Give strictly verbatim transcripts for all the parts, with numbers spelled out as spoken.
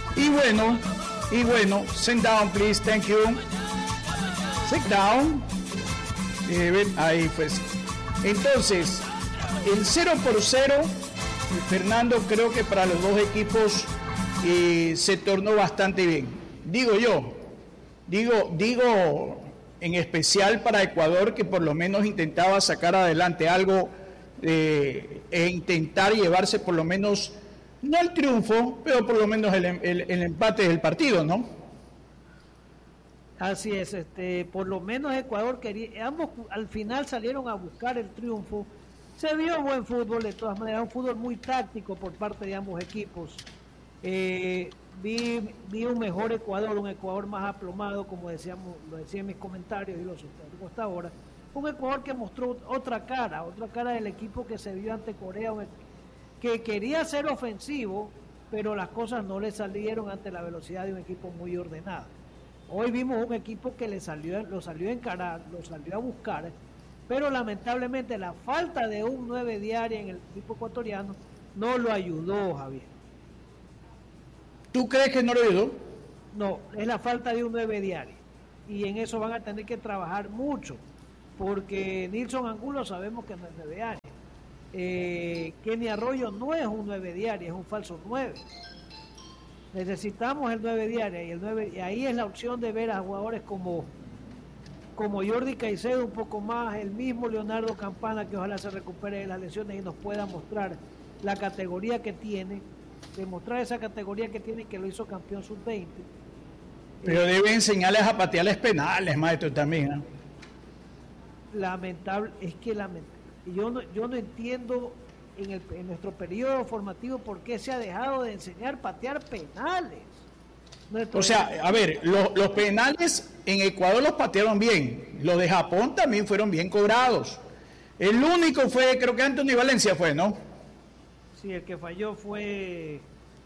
Y bueno, y bueno, sit down please, thank you. Sit down. Eh, ahí pues. Entonces, el cero por cero, Fernando, creo que para los dos equipos eh, se tornó bastante bien. Digo yo, digo, digo en especial para Ecuador, que por lo menos intentaba sacar adelante algo eh, e intentar llevarse por lo menos, no el triunfo, pero por lo menos el, el, el empate del partido, ¿no? Así es, este, por lo menos Ecuador quería, ambos al final salieron a buscar el triunfo. Se vio buen fútbol, de todas maneras, un fútbol muy táctico por parte de ambos equipos. Eh, vi, vi un mejor Ecuador, un Ecuador más aplomado, como decíamos, lo decía en mis comentarios y lo sostengo hasta ahora. Un Ecuador que mostró otra cara, otra cara del equipo que se vio ante Corea, que quería ser ofensivo, pero las cosas no le salieron ante la velocidad de un equipo muy ordenado. Hoy vimos un equipo que le salió, lo salió a encarar, lo salió a buscar, pero lamentablemente la falta de un nueve diario en el equipo ecuatoriano no lo ayudó, Javier. ¿Tú crees que no lo ayudó? No, es la falta de un nueve diario. Y en eso van a tener que trabajar mucho, porque Nilson Angulo sabemos que no es nueve diario. Eh, Kenny Arroyo no es un nueve diario, es un falso nueve. Necesitamos el nueve diario y el nueve, y ahí es la opción de ver a jugadores como como Jordi Caicedo un poco más, el mismo Leonardo Campana, que ojalá se recupere de las lesiones y nos pueda mostrar la categoría que tiene, demostrar esa categoría que tiene, que lo hizo campeón sub veinte. Pero eh, debe enseñarles a patearles penales, maestro, también, ¿eh? Lamentable, es que lamentable. Yo no, yo no entiendo en, el, en nuestro periodo formativo por qué se ha dejado de enseñar patear penales. Nuestro o sea, a ver, los, los penales en Ecuador los patearon bien, los de Japón también fueron bien cobrados. El único fue, creo que Anthony Valencia fue, ¿no? Sí, el que falló fue,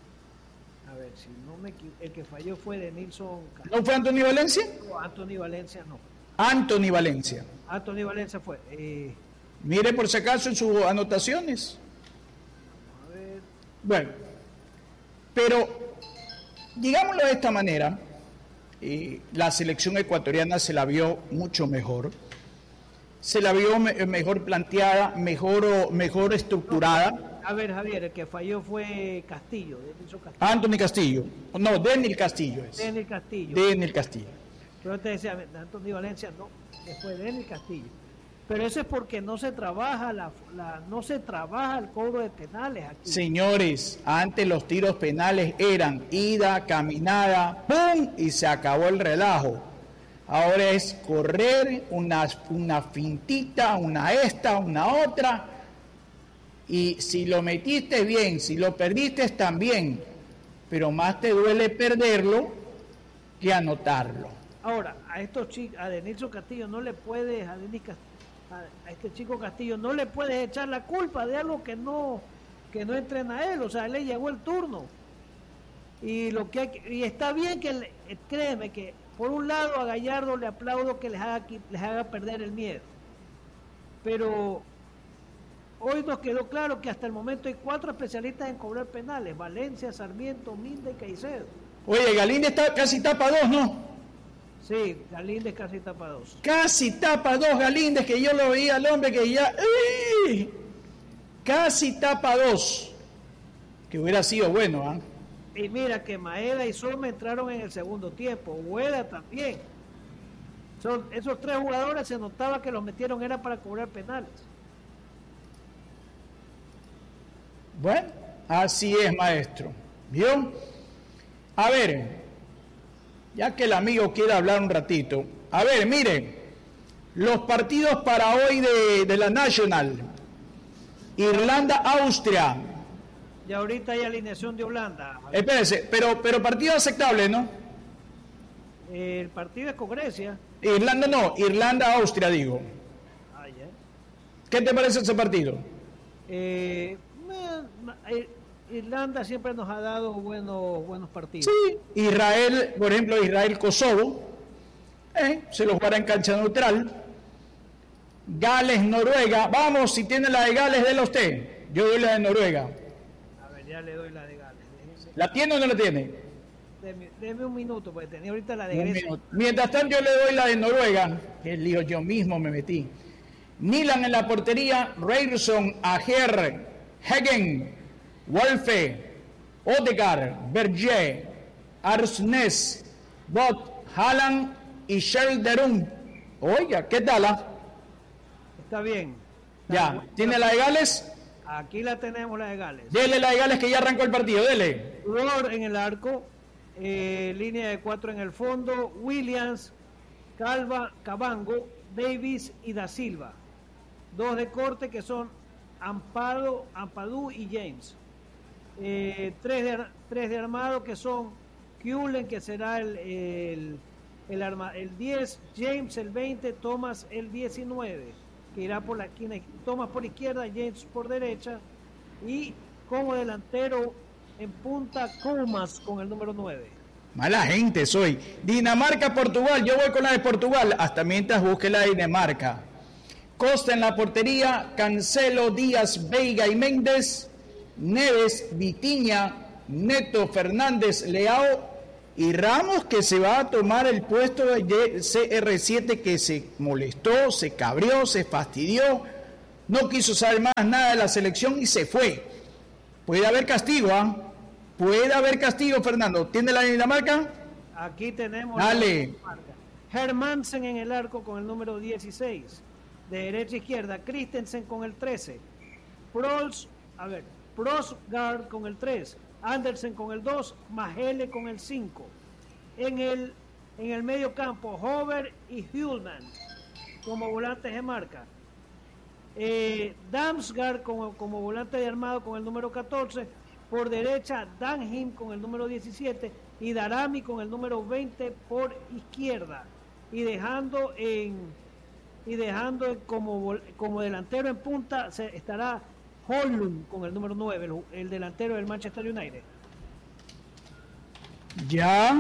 a ver, si no me equivoco, el que falló fue de Nilson. ¿No fue Anthony Valencia? No, Anthony Valencia no. Anthony Valencia. Anthony Valencia fue. Eh... Mire por si acaso en sus anotaciones. A ver. Bueno, pero digámoslo de esta manera, eh, la selección ecuatoriana se la vio mucho mejor, se la vio me, mejor planteada, mejor, mejor estructurada. A ver, Javier, el que falló fue Castillo, Castillo. Anthony Castillo, no, Denil Castillo es. Denil Castillo. Denil Castillo. Pero te decía, Anthony Valencia no, fue Denil Castillo. Pero eso es porque no se trabaja la, la no se trabaja el cobro de penales aquí. Señores, antes los tiros penales eran ida, caminada, ¡pum! Y se acabó el relajo. Ahora es correr, una, una fintita, una esta, una otra. Y si lo metiste bien, si lo perdiste también. Pero más te duele perderlo que anotarlo. Ahora, a estos chicos, a Denilson Castillo no le puedes, a Denis Castillo, a este chico Castillo no le puedes echar la culpa de algo que no que no entrena a él, o sea, le llegó el turno y lo que hay que, y está bien que le, créeme que por un lado a Gallardo le aplaudo que les haga les haga perder el miedo, pero hoy nos quedó claro que hasta el momento hay cuatro especialistas en cobrar penales: Valencia, Sarmiento, Minda y Caicedo. Oye, Galíndez está, casi tapa dos, ¿no? Sí, Galíndez casi tapa dos. Casi tapa dos Galíndez, que yo lo veía al hombre que ya... ¡Ey! Casi tapa dos. Que hubiera sido bueno, ¿ah? ¿eh? Y mira que Maeda y Soma entraron en el segundo tiempo. Hueda también. Son, esos tres jugadores se notaba que los metieron era para cobrar penales. Bueno, así es, maestro. ¿Vio? A ver... Ya que el amigo quiere hablar un ratito. A ver, miren, los partidos para hoy de, de la National. Irlanda-Austria. Y ahorita hay alineación de Holanda. Espérense, pero, pero partido aceptable, ¿no? El partido es con Grecia. Irlanda no, Irlanda-Austria digo. Ah, ya. ¿Qué te parece ese partido? Eh, eh, Irlanda siempre nos ha dado buenos buenos partidos. Sí, Israel, por ejemplo, Israel-Kosovo, eh, se lo jugará en cancha neutral. Gales-Noruega, vamos, si tiene la de Gales, déla usted. Yo doy la de Noruega. A ver, ya le doy la de Gales. Déjeme. ¿La tiene o no la tiene? Deme, deme un minuto, porque tenía ahorita la de Grecia. Mientras tanto, yo le doy la de Noruega, que lío yo mismo me metí. Nilan en la portería, Reirson, Ajer, Hegen, Wolfe, Odegaard, Berger, Arsnes, Bot, Haaland y Shelderun. Oiga, ¿qué tal? Ah? Está bien. Está Ya, bueno. ¿tiene la de Gales? Aquí la tenemos, la de Gales. Dele la de Gales que ya arrancó el partido, dele. Lord en el arco, eh, línea de cuatro en el fondo, Williams, Calva, Cabango, Davis y Da Silva. Dos de corte que son Ampado, Ampadu y James. Eh, tres, de, tres de armado que son Cullen, que será el, el, el, arma, el diez, James el veinte, Thomas el diecinueve, que irá por la esquina, Thomas por izquierda, James por derecha, y como delantero en punta, Comas con el número nueve. Mala gente soy. Dinamarca, Portugal. Yo voy con la de Portugal. Hasta mientras busque la de Dinamarca. Costa en la portería. Cancelo, Díaz, Veiga y Méndez. Neves, Vitinha, Neto, Fernández, Leao y Ramos, que se va a tomar el puesto de C R siete, que se molestó, se cabrió, se fastidió. No quiso saber más nada de la selección y se fue. Puede haber castigo, ¿ah? ¿eh? Puede haber castigo, Fernando. ¿Tiene la de Dinamarca? Aquí tenemos Dale. La Dinamarca. Hermansen en el arco con el número dieciséis. De derecha a izquierda, Christensen con el trece. Prols, a ver, Prosgaard con el tres. Andersen con el dos. Mahele con el cinco. En el, en el medio campo, Hover y Hulman como volantes de marca. Eh, Damsgaard como, como volante de armado con el número catorce. Por derecha, Danhim con el número diecisiete y Darami con el número veinte por izquierda. Y dejando en y dejando como, como delantero en punta se estará Højlund con el número nueve, el, el delantero del Manchester United. Ya.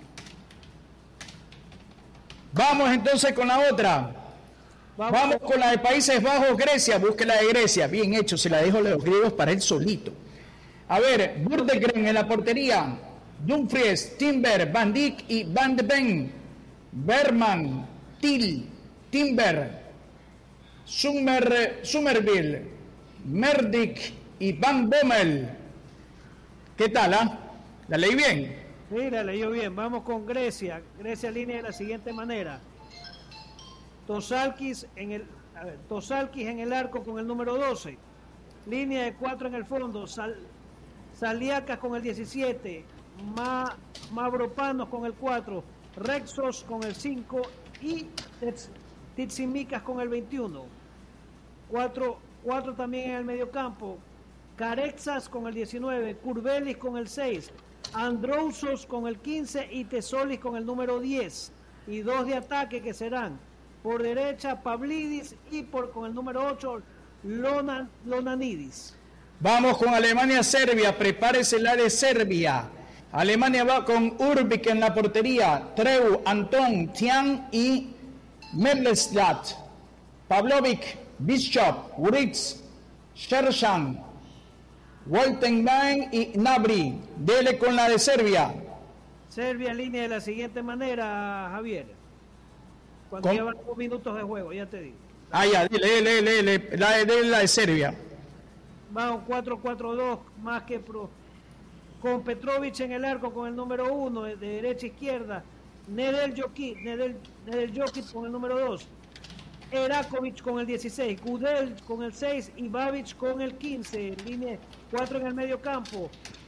Vamos entonces con la otra. Vamos, Vamos con la de Países Bajos, Grecia. Busque la de Grecia. Bien hecho, se la dejo a los griegos para él solito. A ver, Burdegren en la portería, Dumfries, Timber, Van Dijk y Van de Ven, Berman, Til, Timber, Summer, Summerville, Merdic y Van Bommel. ¿Qué tal, ah? ¿eh? ¿La leí bien? Sí, la leyó bien. Vamos con Grecia. Grecia línea de la siguiente manera. Tosalkis en el, a ver, Tosalkis en el arco con el número doce. Línea de cuatro en el fondo. Sal, Saliakas con el diecisiete, Ma, Mavropanos con el cuatro, Rexos con el cinco y Titsimikas con el veintiuno. cuatro también en el mediocampo, Carexas con el diecinueve, Curbelis con el seis, Androusos con el quince y Tesolis con el número diez. Y dos de ataque que serán por derecha Pavlidis y por con el número ocho Lonan, Lonanidis. Vamos con Alemania-Serbia, prepárese la de Serbia. Alemania va con Urbik en la portería, Treu, Anton, Tian y Merleslat, Pavlovic, Bishop, Uritz, Shershan, Woltenbein y Nabri. Dele con la de Serbia. Serbia línea de la siguiente manera, Javier. Cuando ¿Con? llevan dos minutos de juego, ya te digo. Ah, ya, dile, dile, dile, dile. La de, de, la de Serbia. Vamos cuatro cuatro dos más que pro. Con Petrovic en el arco con el número uno, de derecha a izquierda. Nedel Jokic, Nedel, Nedel Jokic con el número dos. Erakovic con el dieciséis. Gudel con el seis y Babic con el quince. Línea cuatro en el medio campo.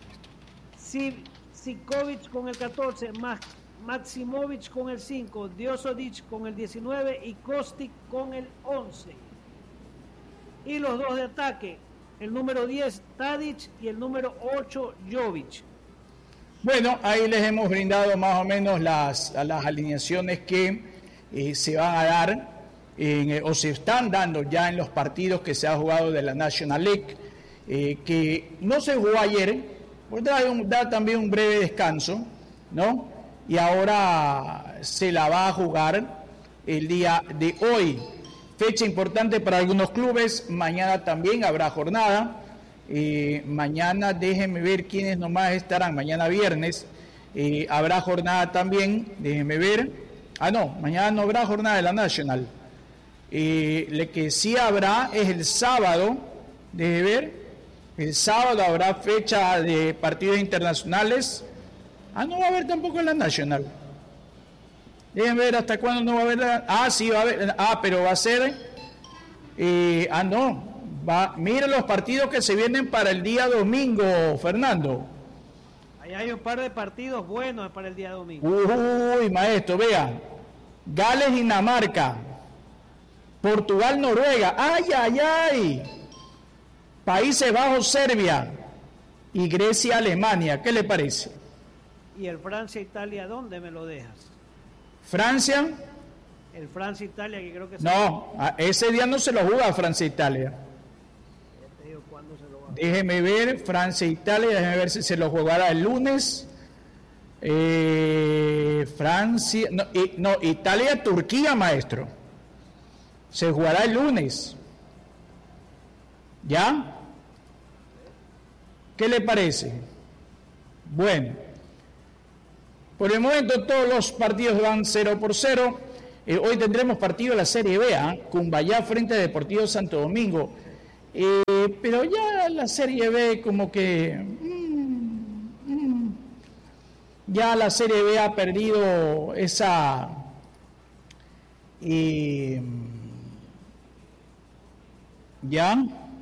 Sikovic con el catorce. Más Maximovic con el cinco. Diosodic con el diecinueve y Kostic con el once. Y los dos de ataque. El número diez, Tadic, y el número ocho, Jovic. Bueno, ahí les hemos brindado más o menos las, las alineaciones que eh, se van a dar en, o se están dando ya en los partidos que se ha jugado de la National League, eh, que no se jugó ayer, pues da, un, da también un breve descanso, ¿no? Y ahora se la va a jugar el día de hoy. Fecha importante para algunos clubes, mañana también habrá jornada, eh, mañana déjenme ver quiénes nomás estarán, mañana viernes, Eh, habrá jornada también, déjenme ver. Ah, no, mañana no habrá jornada de la National. Eh, lo que sí habrá es el sábado, déjenme ver. El sábado habrá fecha de partidos internacionales. Ah, no va a haber tampoco la National. Déjenme ver hasta cuándo no va a haber la... Ah, sí, va a haber. Ah, pero va a ser... Eh, ah, no. Va... Miren los partidos que se vienen para el día domingo, Fernando. Ahí hay un par de partidos buenos para el día domingo. Uy, maestro, vea. Gales, Dinamarca. Portugal, Noruega. ¡Ay, ay, ay! Países Bajos, Serbia. Y Grecia, Alemania. ¿Qué le parece? ¿Y el Francia-Italia dónde me lo dejas? Francia. El Francia-Italia que creo que... No, se... ese día no se lo juega Francia-Italia. Te digo cuándo se lo va a... Déjeme ver, Francia-Italia, déjeme ver si se lo jugará el lunes. Eh, Francia, no, y, no, Italia-Turquía, maestro. Se jugará el lunes. ¿Ya? ¿Qué le parece? Bueno, por el momento todos los partidos van cero por cero. Eh, hoy tendremos partido de la Serie B, ¿eh? Cumbayá frente a Deportivo Santo Domingo. Eh, pero ya la Serie B como que... Mmm, mmm, ya la Serie B ha perdido esa... Eh, ¿Ya?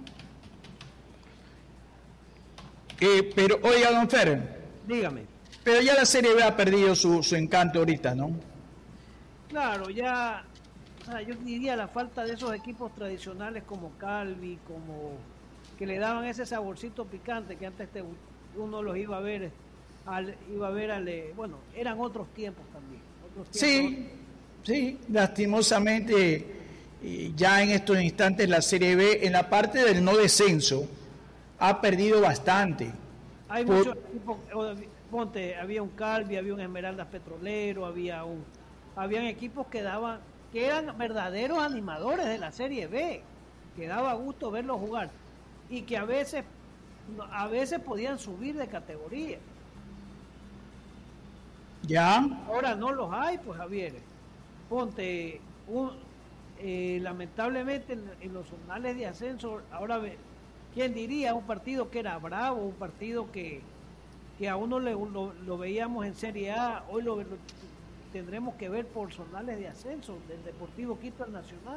Eh, pero, oiga, don Fer. Dígame. Pero ya la Serie B ha perdido su, su encanto ahorita, ¿no? Claro, ya, o sea, yo diría la falta de esos equipos tradicionales como Calvi, como que le daban ese saborcito picante que antes te, uno los iba a ver, al, iba a ver, al, bueno, eran otros tiempos también. Otros tiempos. Sí, sí, lastimosamente ya en estos instantes la Serie B en la parte del no descenso ha perdido bastante. Hay Por... muchos equipos, ponte, había un Calvi, había un Esmeraldas Petrolero, había un, habían equipos que daban, que eran verdaderos animadores de la Serie B, que daba gusto verlos jugar y que a veces, a veces podían subir de categoría. Ya. Ahora no los hay, pues Javier. Ponte, un, eh, lamentablemente en, en los zonales de ascenso, ahora ve, ¿quién diría? Un partido que era bravo, un partido que, que a uno le, lo, lo veíamos en Serie A, hoy lo, lo tendremos que ver por zonales de ascenso, del Deportivo Quito al Nacional.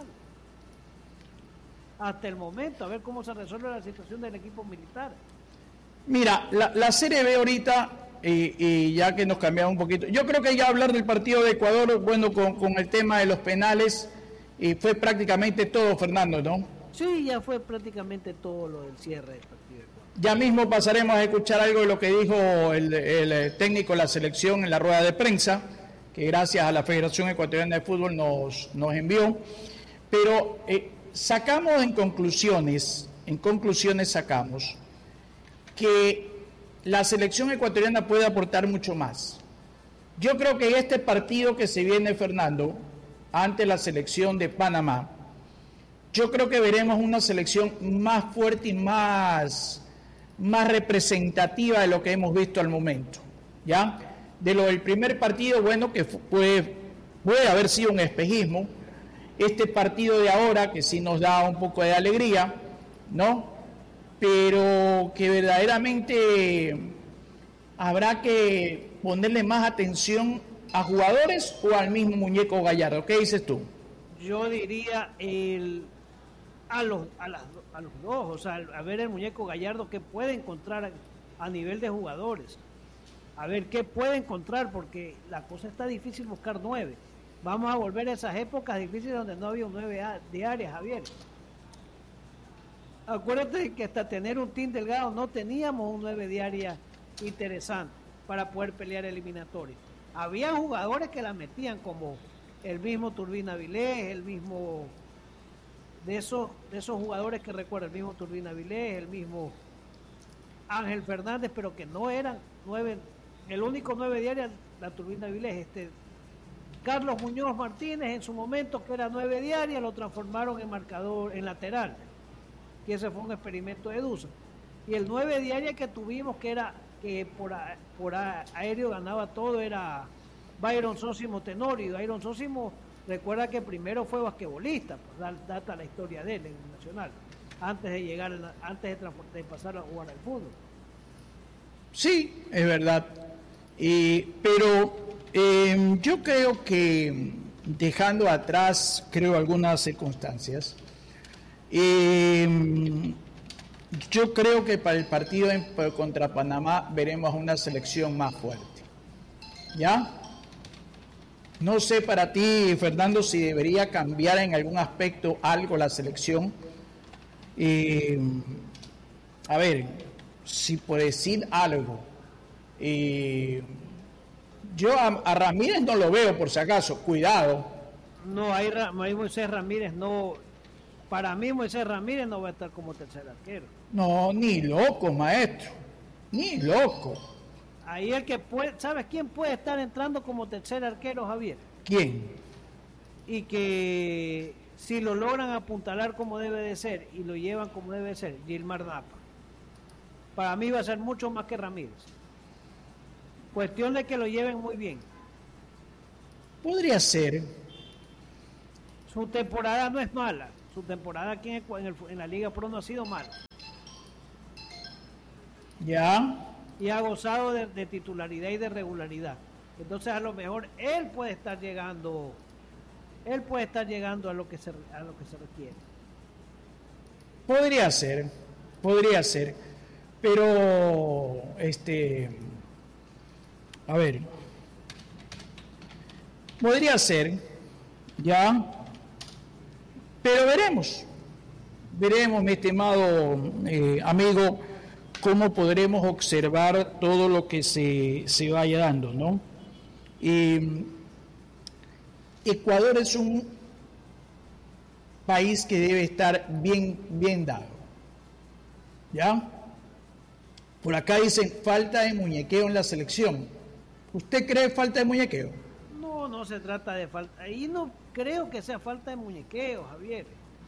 Hasta el momento, a ver cómo se resuelve la situación del equipo militar. Mira, la, la Serie B ahorita, y, y ya que nos cambiamos un poquito, yo creo que ya hablar del partido de Ecuador, bueno, con, con el tema de los penales, y fue prácticamente todo, Fernando, ¿no? Sí, ya fue prácticamente todo lo del cierre del partido de Ecuador. Ya mismo pasaremos a escuchar algo de lo que dijo el, el técnico de la selección en la rueda de prensa, que gracias a la Federación Ecuatoriana de Fútbol nos, nos envió, pero eh, sacamos en conclusiones, en conclusiones sacamos que la selección ecuatoriana puede aportar mucho más. Yo creo que este partido que se viene, Fernando, ante la selección de Panamá, yo creo que veremos una selección más fuerte y más, más representativa de lo que hemos visto al momento, ¿ya? De lo del primer partido, bueno, que puede, puede haber sido un espejismo. Este partido de ahora, que sí nos da un poco de alegría, ¿no? Pero que verdaderamente habrá que ponerle más atención a jugadores o al mismo muñeco Gallardo. ¿Qué dices tú? Yo diría el, a, los, a, las, a los dos, o sea, a ver el muñeco Gallardo qué puede encontrar a, a nivel de jugadores. A ver qué puede encontrar, porque la cosa está difícil buscar nueve. Vamos a volver a esas épocas difíciles donde no había un nueve diarias, Javier. Acuérdate que hasta tener un team delgado no teníamos un nueve diaria interesante para poder pelear eliminatorios. Había jugadores que la metían, como el mismo Turbina Vilés, el mismo de esos de esos jugadores que recuerdo, el mismo Turbina Vilés, el mismo Ángel Fernández, pero que no eran nueve, el único nueve diaria, la Turbina Vilés. Este Carlos Muñoz Martínez en su momento, que era nueve diaria, lo transformaron en marcador, en lateral, y ese fue un experimento de Dusa. Y el nueve diaria que tuvimos, que era que por, a, por a, aéreo ganaba todo era Byron Sósimo Tenorio. Byron Sósimo, recuerda que primero fue basquetbolista, pues, data la historia de él en el Nacional, antes de llegar, antes de, de pasar a jugar al fútbol. Sí, es verdad. Eh, pero eh, yo creo que, dejando atrás, creo, algunas circunstancias, eh, yo creo que para el partido en, contra Panamá veremos una selección más fuerte. ¿Ya? No sé para ti, Fernando, si debería cambiar en algún aspecto algo la selección. Eh, a ver, si por decir algo, eh, yo a, a Ramírez no lo veo, por si acaso, cuidado. No, ahí, ahí Moisés Ramírez no, para mí Moisés Ramírez no va a estar como tercer arquero. No, ni loco, maestro, ni loco. Ahí el que puede, ¿sabes quién puede estar entrando como tercer arquero, Javier? ¿Quién? Y que si lo logran apuntalar como debe de ser y lo llevan como debe de ser, Gilmar Napa. Para mí va a ser mucho más que Ramírez. Cuestión de que lo lleven muy bien. Podría ser. Su temporada no es mala. Su temporada aquí en, el, en la Liga Pro no ha sido mala. Ya. Y ha gozado de, de titularidad y de regularidad. Entonces a lo mejor él puede estar llegando, él puede estar llegando a lo que se a lo que se requiere. Podría ser, podría ser, pero este, a ver, podría ser, ya, pero veremos, veremos, mi estimado eh, amigo, cómo podremos observar todo lo que se, se vaya dando, ¿no? Eh, Ecuador es un país que debe estar bien, bien dado, ¿ya? Por acá dicen falta de muñequeo en la selección. ¿Usted cree falta de muñequeo? No, no se trata de falta, ahí no creo que sea falta de muñequeo, Javier.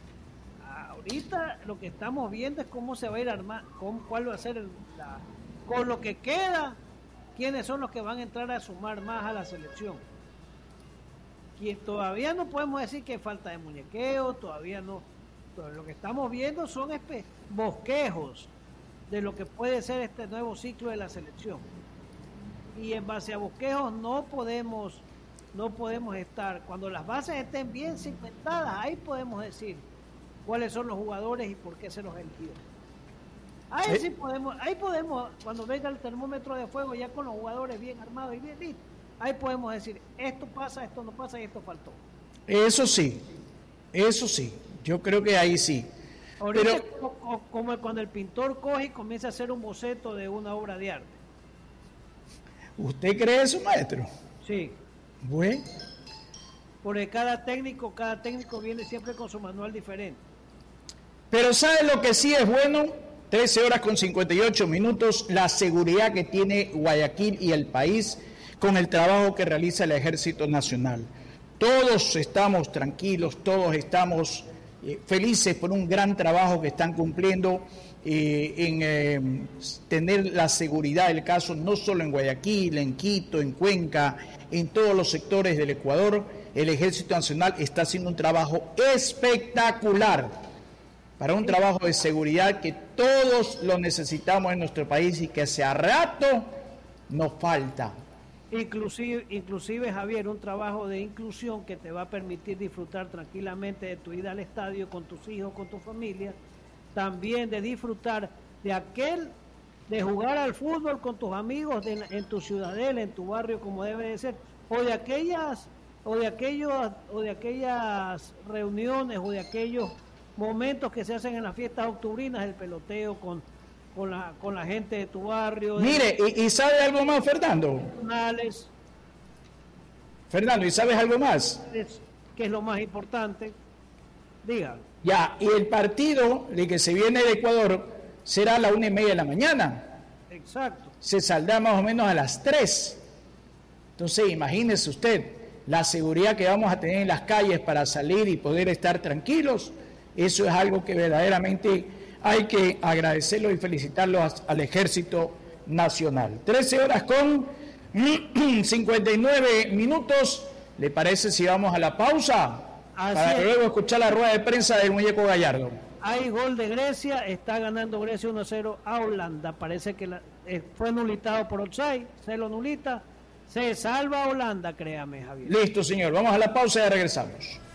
Ahorita lo que estamos viendo es cómo se va a ir armando, cuál va a ser el, la, con lo que queda, quiénes son los que van a entrar a sumar más a la selección. Y todavía no podemos decir que falta de muñequeo, todavía no. Todo lo que estamos viendo son espe- bosquejos de lo que puede ser este nuevo ciclo de la selección. Y en base a bosquejos no podemos, no podemos estar, cuando las bases estén bien cimentadas, ahí podemos decir cuáles son los jugadores y por qué se los eligió. Ahí sí podemos, ahí podemos, cuando venga el termómetro de fuego ya con los jugadores bien armados y bien listos, ahí podemos decir, esto pasa, esto no pasa y esto faltó. Eso sí, eso sí, yo creo que ahí sí. Ahorita Pero, es como, como cuando el pintor coge y comienza a hacer un boceto de una obra de arte. ¿Usted cree eso, maestro? Sí. Bueno. Porque cada técnico, cada técnico viene siempre con su manual diferente. Pero ¿sabe lo que sí es bueno? trece horas con cincuenta y ocho minutos, la seguridad que tiene Guayaquil y el país con el trabajo que realiza el Ejército Nacional. Todos estamos tranquilos, todos estamos eh, felices por un gran trabajo que están cumpliendo eh, en eh, tener la seguridad del caso, no solo en Guayaquil, en Quito, en Cuenca, en todos los sectores del Ecuador. El Ejército Nacional está haciendo un trabajo espectacular para un trabajo de seguridad que todos lo necesitamos en nuestro país y que hace a rato nos falta. Inclusive, inclusive, Javier, un trabajo de inclusión que te va a permitir disfrutar tranquilamente de tu ida al estadio con tus hijos, con tu familia, también de disfrutar de aquel, de jugar al fútbol con tus amigos de, en tu ciudadela, en tu barrio, como debe de ser, o de aquellas, o de aquellos, o de aquellas reuniones, o de aquellos momentos que se hacen en las fiestas octubrinas, el peloteo con, con, la, con la gente de tu barrio. Mire, ¿y, y sabe algo más, Fernando? Nacionales, Fernando, ¿y sabes algo más? que es lo más importante. Diga. Ya, y el partido de que se viene de Ecuador será a la una y media de la mañana. Exacto. Se saldrá más o menos a las tres. Entonces, imagínese usted la seguridad que vamos a tener en las calles para salir y poder estar tranquilos. Eso es algo que verdaderamente hay que agradecerlo y felicitarlo al Ejército Nacional. trece horas con cincuenta y nueve minutos. ¿Le parece si vamos a la pausa? Así para es. luego escuchar la rueda de prensa del muñeco Gallardo. Hay gol de Grecia, está ganando Grecia uno a cero a Holanda. Parece que la, eh, fue nulitado por offside, se lo nulita, se salva Holanda, créame, Javier. Listo, señor. Vamos a la pausa y ya regresamos.